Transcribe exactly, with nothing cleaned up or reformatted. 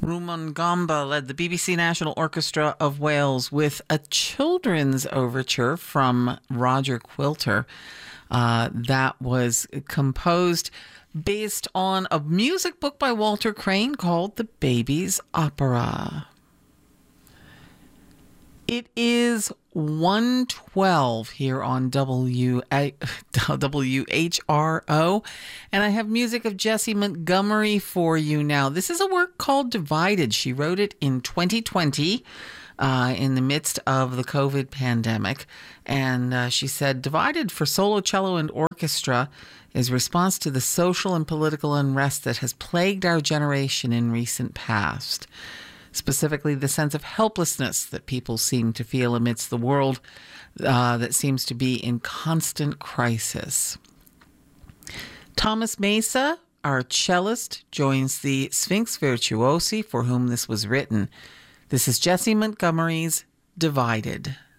Rumon Gamba led the B B C National Orchestra of Wales with a children's overture from Roger Quilter uh, that was composed based on a music book by Walter Crane called The Baby's Opera. It is one twelve here on W H R O, and I have music of Jessie Montgomery for you now. This is a work called Divided. She wrote it in twenty twenty uh, in the midst of the COVID pandemic, and uh, she said, Divided for solo cello and orchestra is response to the social and political unrest that has plagued our generation in recent past. Specifically, the sense of helplessness that people seem to feel amidst the world uh, that seems to be in constant crisis. Thomas Mesa, our cellist, joins the Sphinx Virtuosi for whom this was written. This is Jessie Montgomery's Divided.